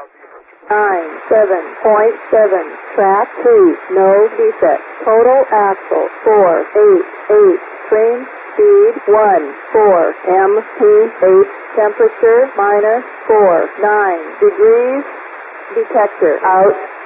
9.7. Track 2, no defect. Total axle 488. Train speed 14. MPH temperature -49 degrees. Detector out.